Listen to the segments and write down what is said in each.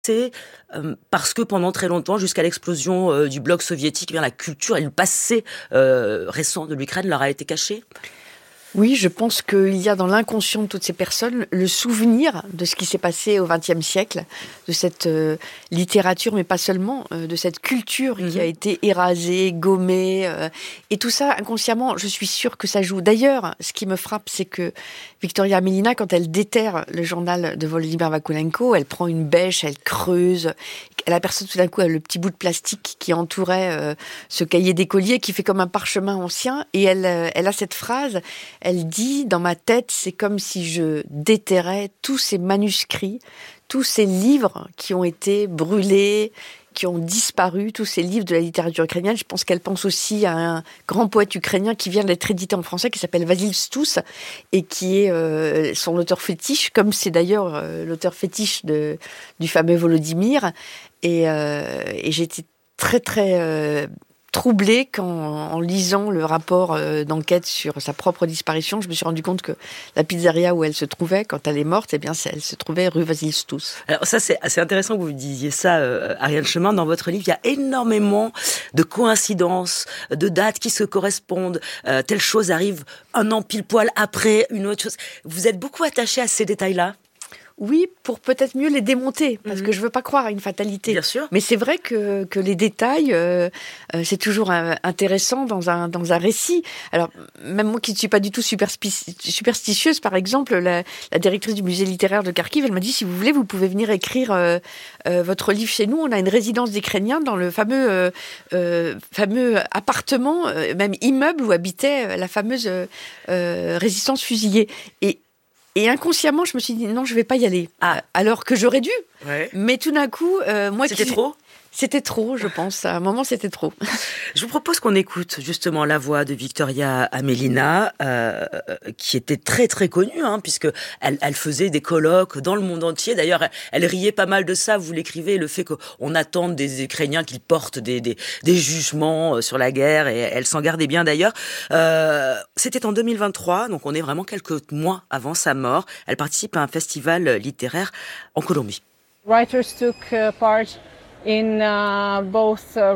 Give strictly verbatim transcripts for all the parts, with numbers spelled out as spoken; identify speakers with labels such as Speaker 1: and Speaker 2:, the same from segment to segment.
Speaker 1: C'est euh, parce que pendant très longtemps, jusqu'à l'explosion euh, du bloc soviétique, eh bien, la culture et le passé euh, récent de l'Ukraine leur a été caché.
Speaker 2: Oui, je pense qu'il y a dans l'inconscient de toutes ces personnes le souvenir de ce qui s'est passé au vingtième siècle, de cette euh, littérature, mais pas seulement, euh, de cette culture mmh. qui a été érasée, gommée. Euh, et tout ça, inconsciemment, je suis sûre que ça joue. D'ailleurs, ce qui me frappe, c'est que Victoria Amelina, quand elle déterre le journal de Volodymyr Vakulenko, elle prend une bêche, elle creuse, elle aperçoit tout d'un coup le petit bout de plastique qui entourait euh, ce cahier d'écolier, qui fait comme un parchemin ancien, et elle, euh, elle a cette phrase... Elle dit, dans ma tête, c'est comme si je déterrais tous ces manuscrits, tous ces livres qui ont été brûlés, qui ont disparu, tous ces livres de la littérature ukrainienne. Je pense qu'elle pense aussi à un grand poète ukrainien qui vient d'être édité en français, qui s'appelle Vasil Stous, et qui est euh, son auteur fétiche, comme c'est d'ailleurs euh, l'auteur fétiche de, du fameux Volodymyr. Et, euh, et j'étais très, très... Euh, troublée quand, en lisant le rapport euh, d'enquête sur sa propre disparition, je me suis rendu compte que la pizzeria où elle se trouvait, quand elle est morte, eh bien, elle se trouvait rue Vasil Stous.
Speaker 1: Alors ça, c'est assez intéressant que vous disiez ça, euh, Ariane Chemin. Dans votre livre, il y a énormément de coïncidences, de dates qui se correspondent. Euh, telle chose arrive un an pile poil après une autre chose. Vous êtes beaucoup attaché à ces détails-là ?
Speaker 2: Oui, pour peut-être mieux les démonter, parce mmh. que je veux pas croire à une fatalité.
Speaker 1: Bien sûr.
Speaker 2: Mais c'est vrai que, que les détails, euh, euh, c'est toujours un, intéressant dans un, dans un récit. Alors, même moi qui ne suis pas du tout superspi- superstitieuse, par exemple, la, la directrice du musée littéraire de Kharkiv, elle m'a dit, si vous voulez, vous pouvez venir écrire euh, euh, votre livre chez nous. On a une résidence d'Ukrainiens dans le fameux, euh, euh, fameux appartement, euh, même immeuble où habitait la fameuse euh, résistance fusillée. Et Et inconsciemment, je me suis dit, non, je ne vais pas y aller.
Speaker 1: Ah.
Speaker 2: Alors que j'aurais dû.
Speaker 1: Ouais.
Speaker 2: Mais tout d'un coup, euh, moi...
Speaker 1: C'était
Speaker 2: qui...
Speaker 1: trop ?
Speaker 2: C'était trop, je pense. À un moment, c'était trop.
Speaker 1: Je vous propose qu'on écoute justement la voix de Victoria Amelina, euh, qui était très très connue, hein, puisque elle, elle faisait des colloques dans le monde entier. D'ailleurs, elle, elle riait pas mal de ça. Vous l'écrivez, le fait qu'on attende des Ukrainiens qu'ils portent des, des, des jugements sur la guerre, et elle s'en gardait bien d'ailleurs. Euh, c'était en deux mille vingt-trois, donc on est vraiment quelques mois avant sa mort. Elle participe à un festival littéraire en Colombie.
Speaker 3: Writers took uh, part In, uh, both, uh,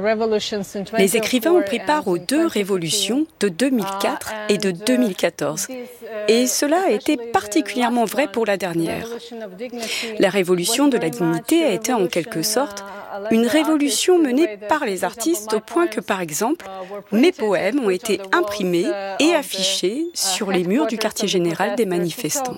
Speaker 4: Les écrivains ont pris part aux deux révolutions de deux mille quatre et de deux mille quatorze. Et cela a été particulièrement vrai pour la dernière. La révolution de la dignité a été en quelque sorte une révolution menée par les artistes au point que, par exemple, mes poèmes ont été imprimés et affichés sur les murs du quartier général des manifestants.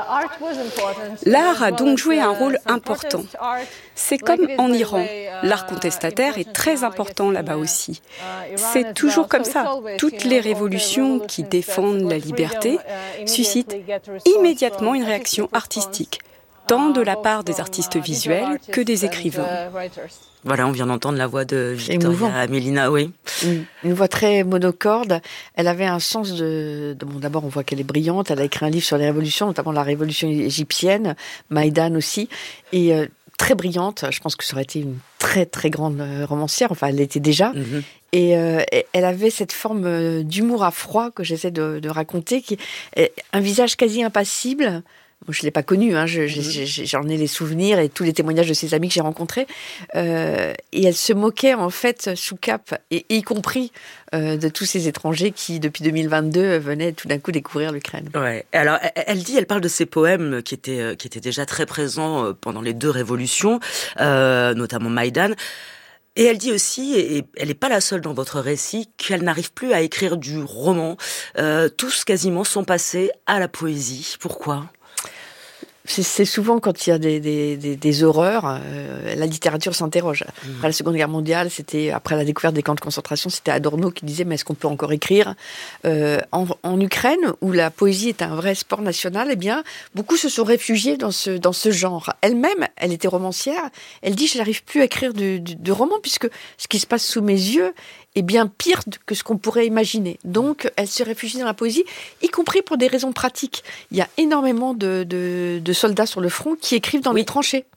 Speaker 4: L'art a donc joué un rôle important. C'est comme en Iran. L'art contestataire est très important là-bas aussi. C'est toujours comme ça. Toutes les révolutions qui défendent la liberté suscitent immédiatement une réaction artistique, tant de la part des artistes visuels que des écrivains.
Speaker 1: Voilà, on vient d'entendre la voix de Victoria Amelina, oui.
Speaker 2: Une, une voix très monocorde. Elle avait un sens de, de... Bon, d'abord, on voit qu'elle est brillante. Elle a écrit un livre sur les révolutions, notamment la révolution égyptienne, Maïdan aussi. Et euh, très brillante. Je pense que ça aurait été une très, très grande romancière. Enfin, elle l'était déjà. Mm-hmm. Et euh, elle avait cette forme d'humour à froid que j'essaie de, de raconter, qui un visage quasi impassible. Bon, je ne l'ai pas connue, hein, je, je, j'en ai les souvenirs et tous les témoignages de ses amis que j'ai rencontrés. Euh, et elle se moquait, en fait, sous cap, et, y compris euh, de tous ces étrangers qui, depuis deux mille vingt-deux, venaient tout d'un coup découvrir l'Ukraine.
Speaker 1: Ouais. Alors, elle, elle dit, elle parle de ses poèmes qui étaient, qui étaient déjà très présents pendant les deux révolutions, euh, notamment Maïdan. Et elle dit aussi, et elle n'est pas la seule dans votre récit, qu'elle n'arrive plus à écrire du roman. Euh, tous quasiment sont passés à la poésie. Pourquoi ?
Speaker 2: C'est, c'est souvent quand il y a des, des, des, des horreurs, euh, la littérature s'interroge. Mmh. Après la Seconde Guerre mondiale, c'était après la découverte des camps de concentration, c'était Adorno qui disait mais est-ce qu'on peut encore écrire euh, en, en Ukraine, où la poésie est un vrai sport national, eh bien beaucoup se sont réfugiés dans ce dans ce genre. Elle-même, elle était romancière. Elle dit je n'arrive plus à écrire de, de, de romans puisque ce qui se passe sous mes yeux est bien pire que ce qu'on pourrait imaginer. Donc, elle se réfugie dans la poésie, y compris pour des raisons pratiques. Il y a énormément de, de, de soldats sur le front qui écrivent dans oui. les tranchées,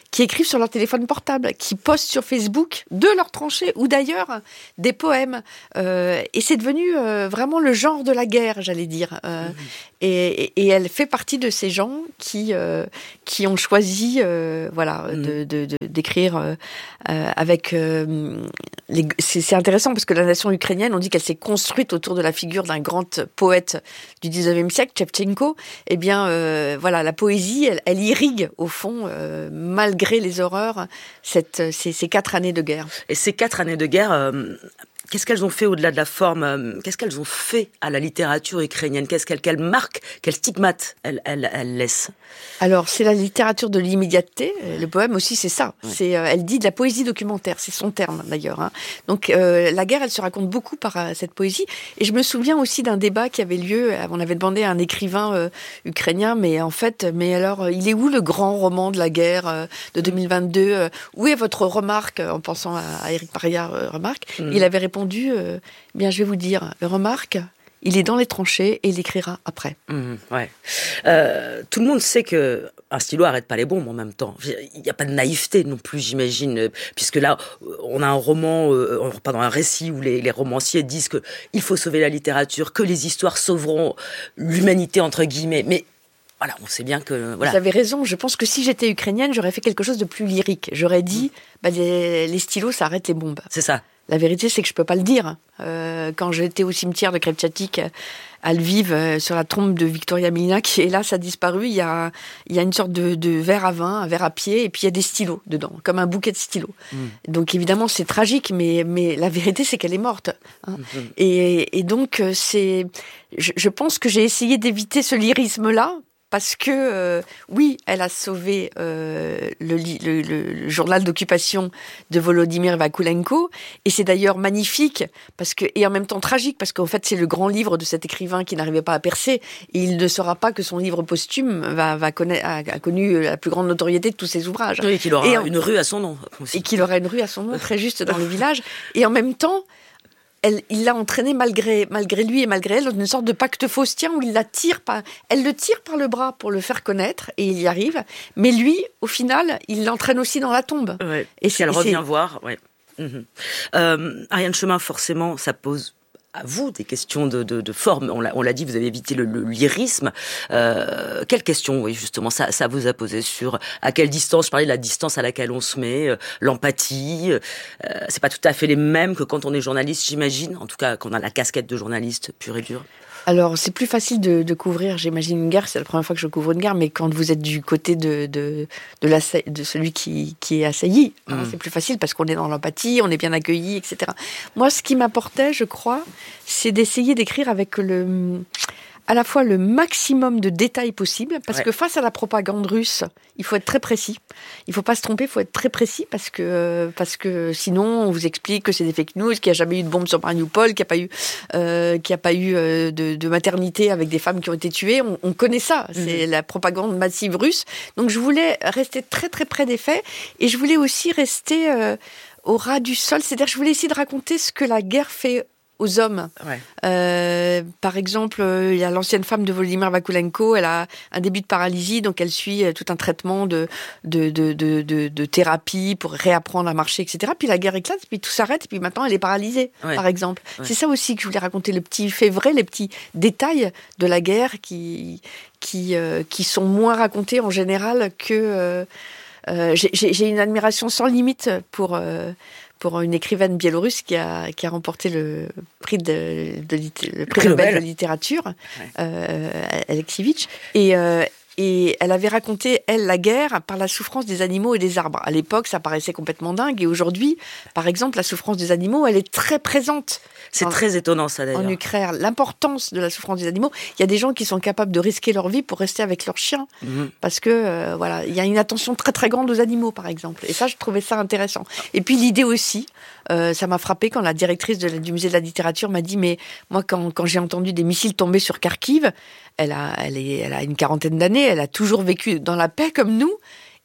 Speaker 2: qui écrivent sur leur téléphone portable, qui postent sur Facebook de leur tranchée ou d'ailleurs des poèmes. Euh, et c'est devenu euh, vraiment le genre de la guerre, j'allais dire. Euh, mmh. et, et elle fait partie de ces gens qui euh, qui ont choisi, euh, voilà, mmh. de, de, de d'écrire euh, euh, avec. Euh, les, c'est, c'est intéressant parce que la nation ukrainienne, on dit qu'elle s'est construite autour de la figure d'un grand poète du dix-neuvième siècle, Shevchenko. Eh bien, euh, voilà, la poésie, elle, elle irrigue au fond, euh, malgré les horreurs, cette, ces, ces quatre années de guerre.
Speaker 1: Et ces quatre années de guerre. Euh... Qu'est-ce qu'elles ont fait au-delà de la forme ? Qu'est-ce qu'elles ont fait à la littérature ukrainienne ? Qu'est-ce qu'elles, quelle marque, quel stigmate elles, elles, elles laissent ?
Speaker 2: Alors, c'est la littérature de l'immédiateté. Le poème aussi, c'est ça. Ouais. C'est, euh, elle dit de la poésie documentaire. C'est son terme, d'ailleurs. Hein. Donc, euh, la guerre, elle se raconte beaucoup par euh, cette poésie. Et je me souviens aussi d'un débat qui avait lieu. On avait demandé à un écrivain euh, ukrainien, mais en fait, mais alors, il est où le grand roman de la guerre euh, de deux mille vingt-deux euh, Où est votre remarque, en pensant à, à Éric Parriard, euh, remarque mmh. Il avait répondu Euh, bien, je vais vous dire, remarque, il est dans les tranchées et il écrira après.
Speaker 1: Mmh, ouais. euh, tout le monde sait que un stylo arrête pas les bombes en même temps. Il n'y a pas de naïveté non plus, j'imagine, puisque là, on a un roman, euh, pardon, un récit où les, les romanciers disent que il faut sauver la littérature, que les histoires sauveront l'humanité entre guillemets, mais voilà, on sait bien que... Voilà.
Speaker 2: Vous avez raison, je pense que si j'étais ukrainienne, j'aurais fait quelque chose de plus lyrique. J'aurais dit, mmh. bah, les, les stylos, ça arrête les bombes.
Speaker 1: C'est ça.
Speaker 2: La vérité, c'est que je peux pas le dire. Euh, quand j'étais au cimetière de Krepchatik, à Lviv, euh, sur la tombe de Victoria Amelina, qui hélas a disparu, il y a, il y a une sorte de, de verre à vin, un verre à pied, et puis il y a des stylos dedans, comme un bouquet de stylos. Mm. Donc évidemment, c'est tragique, mais, mais la vérité, c'est qu'elle est morte. Hein. Mm. Et, et donc, c'est, je, je pense que j'ai essayé d'éviter ce lyrisme-là, parce que, euh, oui, elle a sauvé euh, le, le, le, le journal d'occupation de Volodymyr Vakulenko, et c'est d'ailleurs magnifique, parce que, et en même temps tragique, parce qu'en fait, c'est le grand livre de cet écrivain qui n'arrivait pas à percer, et il ne saura pas que son livre posthume va, va connaître, a, a connu la plus grande notoriété de tous ses ouvrages.
Speaker 1: Oui, et qu'il aura et en, une rue à son nom. Aussi.
Speaker 2: Et qu'il aura une rue à son nom, très juste dans le village. Et en même temps, Elle, il l'a entraîné malgré, malgré lui et malgré elle dans une sorte de pacte faustien où il la tire par, elle le tire par le bras pour le faire connaître et il y arrive. Mais lui, au final, il l'entraîne aussi dans la tombe.
Speaker 1: Ouais. Et si elle revient voir, ouais. Mmh. Euh, Ariane Chemin, forcément, ça pose à vous des questions de, de, de forme. On l'a, on l'a dit, vous avez évité le, le lyrisme. Euh, quelles questions, oui, justement, ça, ça vous a posé sur à quelle distance, je parlais de la distance à laquelle on se met, euh, l'empathie. Euh, c'est pas tout à fait les mêmes que quand on est journaliste, j'imagine. En tout cas, quand on a la casquette de journaliste pure et dure.
Speaker 2: Alors, c'est plus facile de, de couvrir, j'imagine, une guerre. C'est la première fois que je couvre une guerre, mais quand vous êtes du côté de, de, de, la, de celui qui, qui est assailli, mmh. hein, c'est plus facile parce qu'on est dans l'empathie, on est bien accueilli, et cetera. Moi, ce qui m'apportait, je crois, c'est d'essayer d'écrire avec le... à la fois le maximum de détails possible, parce ouais. que face à la propagande russe, il faut être très précis. Il ne faut pas se tromper, il faut être très précis, parce que, parce que sinon, on vous explique que c'est des fake news, qu'il n'y a jamais eu de bombe sur Mariupol, qu'il n'y a pas eu, euh, qu'il n'y a pas eu euh, de, de maternité avec des femmes qui ont été tuées. On, on connaît ça, mmh. c'est la propagande massive russe. Donc je voulais rester très très près des faits, et je voulais aussi rester euh, au ras du sol, c'est-à-dire que je voulais essayer de raconter ce que la guerre fait aux hommes. Ouais. Euh, par exemple, il y a l'ancienne femme de Volodymyr Vakulenko, elle a un début de paralysie, donc elle suit tout un traitement de, de, de, de, de, de thérapie pour réapprendre à marcher, et cetera. Puis la guerre éclate, puis tout s'arrête, puis maintenant elle est paralysée, ouais. par exemple. Ouais. C'est ça aussi que je voulais raconter, le petit fait vrai, les petits détails de la guerre qui, qui, euh, qui sont moins racontés en général que... Euh, euh, j'ai, j'ai une admiration sans limite pour... Euh, pour une écrivaine biélorusse qui a, qui a remporté le prix, de, de, le prix Nobel de littérature, ouais. euh, Alexievitch. Et, euh, et elle avait raconté, elle, la guerre par la souffrance des animaux et des arbres. À l'époque, ça paraissait complètement dingue. Et aujourd'hui, par exemple, la souffrance des animaux, elle est très présente.
Speaker 1: C'est en, très étonnant, ça, d'ailleurs.
Speaker 2: En Ukraine, l'importance de la souffrance des animaux. Il y a des gens qui sont capables de risquer leur vie pour rester avec leurs chiens. Mmh. Parce que, euh, voilà, il y a une attention très, très grande aux animaux, par exemple. Et ça, je trouvais ça intéressant. Et puis, l'idée aussi, euh, ça m'a frappé quand la directrice de, du musée de la littérature m'a dit, mais moi, quand, quand j'ai entendu des missiles tomber sur Kharkiv, elle a, elle est, elle a une quarantaine d'années, elle a toujours vécu dans la paix comme nous.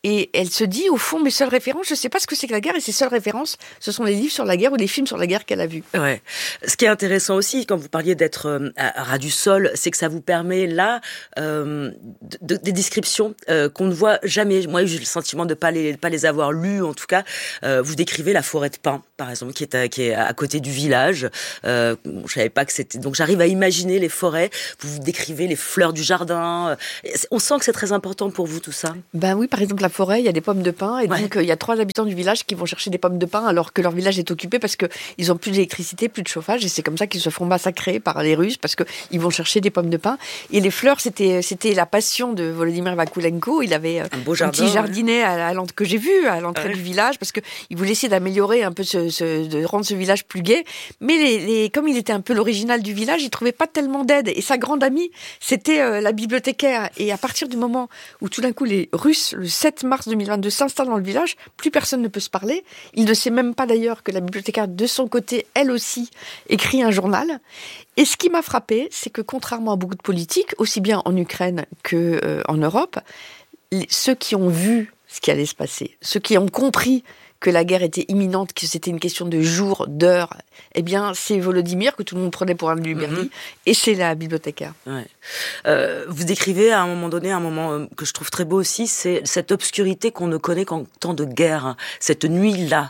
Speaker 2: Et elle se dit, au fond, mes seules références, je ne sais pas ce que c'est que la guerre, et ses seules références, ce sont les livres sur la guerre ou les films sur la guerre qu'elle a vus.
Speaker 1: Ouais. Ce qui est intéressant aussi, quand vous parliez d'être euh, à ras du sol, c'est que ça vous permet là euh, de, de, des descriptions euh, qu'on ne voit jamais. Moi, j'ai le sentiment de ne pas les, pas les avoir lues, en tout cas. Euh, vous décrivez la forêt de pins, par exemple, qui est à, qui est à côté du village. Euh, bon, je savais pas que c'était... Donc, j'arrive à imaginer les forêts. Vous décrivez les fleurs du jardin. On sent que c'est très important pour vous, tout ça.
Speaker 2: Ben oui, par exemple, la forêt, il y a des pommes de pin. Et ouais. donc, il y a trois habitants du village qui vont chercher des pommes de pin alors que leur village est occupé parce qu'ils n'ont plus d'électricité, plus de chauffage. Et c'est comme ça qu'ils se font massacrer par les Russes parce qu'ils vont chercher des pommes de pin. Et les fleurs, c'était, c'était la passion de Volodymyr Vakulenko. Il avait un, beau jardin, un petit jardinet ouais. à, à, que j'ai vu à l'entrée ouais. du village parce qu'il voulait essayer d'améliorer un peu, ce, ce, de rendre ce village plus gai. Mais les, les, comme il était un peu l'original du village, il ne trouvait pas tellement d'aide. Et sa grande amie, c'était euh, la bibliothécaire. Et à partir du moment où tout d'un coup les Russes, le sept mars deux mille vingt-deux, s'installent dans le village, plus personne ne peut se parler. Il ne sait même pas d'ailleurs que la bibliothécaire, de son côté, elle aussi, écrit un journal. Et ce qui m'a frappé, c'est que contrairement à beaucoup de politiques, aussi bien en Ukraine qu'en euh, Europe, les, ceux qui ont vu ce qui allait se passer, ceux qui ont compris que la guerre était imminente, que c'était une question de jours, d'heures, eh bien, c'est Volodymyr que tout le monde prenait pour un Luberdi, mm-hmm. et c'est la bibliothécaire.
Speaker 1: Ouais. Euh, vous décrivez à un moment donné, un moment que je trouve très beau aussi, c'est cette obscurité qu'on ne connaît qu'en temps de guerre, hein, cette nuit-là.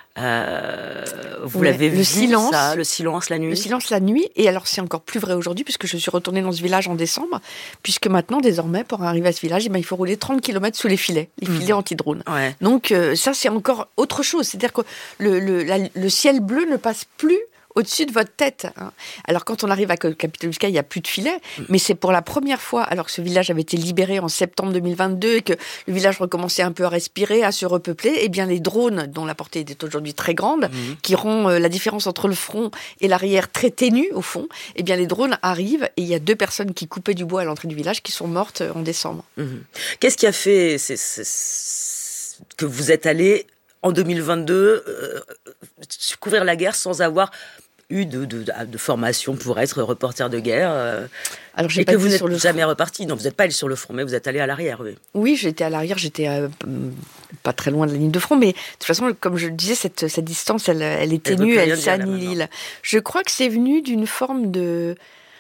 Speaker 1: Euh, vous ouais, l'avez vu,
Speaker 2: le silence,
Speaker 1: ça, le silence la nuit.
Speaker 2: Le silence la nuit, et alors c'est encore plus vrai aujourd'hui, puisque je suis retournée dans ce village en décembre, puisque maintenant, désormais, pour arriver à ce village, eh bien, il faut rouler trente kilomètres sous les filets, les filets mmh. anti-drones. Ouais. Donc euh, ça, c'est encore autre chose. C'est-à-dire que le, le, la, le ciel bleu ne passe plus au-dessus de votre tête. Hein. Alors, quand on arrive à Kapitolivka, il n'y a plus de filet, mmh. mais c'est pour la première fois, alors que ce village avait été libéré en septembre deux mille vingt-deux et que le village recommençait un peu à respirer, à se repeupler, eh bien, les drones, dont la portée est aujourd'hui très grande, mmh. qui rend euh, la différence entre le front et l'arrière très ténue, au fond, eh bien, les drones arrivent et il y a deux personnes qui coupaient du bois à l'entrée du village qui sont mortes en décembre. Mmh.
Speaker 1: Qu'est-ce qui a fait c'est, c'est, que vous êtes allé en deux mille vingt-deux euh, couvrir la guerre sans avoir eu de, de, de formation pour être reporter de guerre euh, Alors, j'ai et pas que vous n'êtes jamais reparti. Non, vous n'êtes pas allé sur le front, mais vous êtes allé à l'arrière. Oui,
Speaker 2: oui j'étais à l'arrière, j'étais euh, pas très loin de la ligne de front, mais de toute façon, comme je le disais, cette, cette distance, elle, elle est ténue, elle, elle s'annihile. Je crois que c'est venu d'une forme de...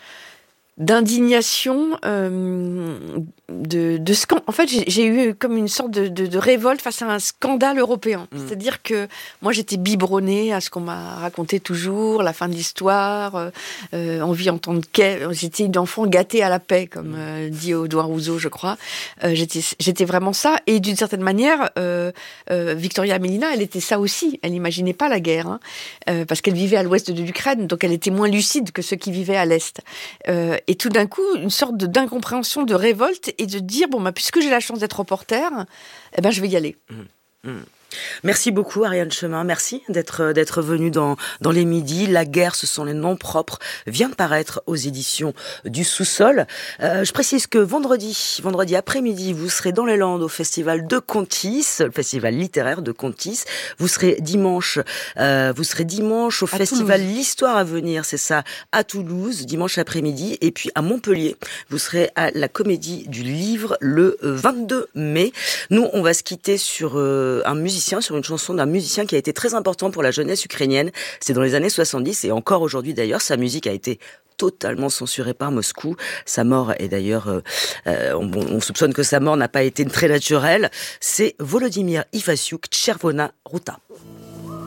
Speaker 2: d'indignation, euh, de, de scan... En fait, j'ai, j'ai eu comme une sorte de, de, de révolte face à un scandale européen. Mmh. C'est-à-dire que moi, j'étais biberonnée à ce qu'on m'a raconté toujours, la fin de l'histoire, euh, envie entendre qu'elle. J'étais une enfant gâtée à la paix, comme euh, dit Audouin Rousseau, je crois. Euh, j'étais, j'étais vraiment ça. Et d'une certaine manière, euh, euh, Victoria Amelina, elle était ça aussi. Elle n'imaginait pas la guerre, hein, euh, parce qu'elle vivait à l'ouest de l'Ukraine, donc elle était moins lucide que ceux qui vivaient à l'est. Euh, Et tout d'un coup, une sorte de, d'incompréhension, de révolte, et de dire, bon, bah, puisque j'ai la chance d'être reporter, eh ben, je vais y aller.
Speaker 1: Mmh. Mmh. Merci beaucoup, Ariane Chemin. Merci d'être, d'être venue dans, dans les midis. La guerre, ce sont les noms propres, vient de paraître aux éditions du Sous-sol. Euh, je précise que vendredi, vendredi après-midi, vous serez dans les Landes au festival de Contis, le festival littéraire de Contis. Vous serez dimanche, euh, vous serez dimanche au à festival Toulouse. L'Histoire à venir, c'est ça, à Toulouse, dimanche après-midi. Et puis à Montpellier, vous serez à la Comédie du Livre le vingt-deux mai. Nous, on va se quitter sur euh, un musicien sur une chanson d'un musicien qui a été très important pour la jeunesse ukrainienne. C'est dans les années soixante-dix et encore aujourd'hui d'ailleurs, sa musique a été totalement censurée par Moscou. Sa mort est d'ailleurs, euh, euh, on, on soupçonne que sa mort n'a pas été très naturelle. C'est Volodymyr Ivasiuk, Chervona Ruta.